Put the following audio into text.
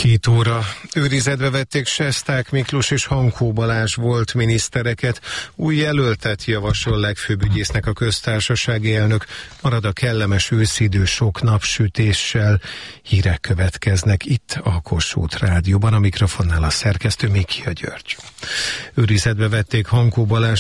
Tisztítóra őrizetbe vették Sesták Miklós és Hankó Balázs volt minisztereket. Új jelöltet javasol legfőbb ügyésznek a köztársasági elnök. Marad a kellemes őszidő sok napsütéssel. Hírek következnek itt a Kossuth Rádióban. A mikrofonnál a szerkesztő Mikia György. Őrizetbe vették Hankó Balázs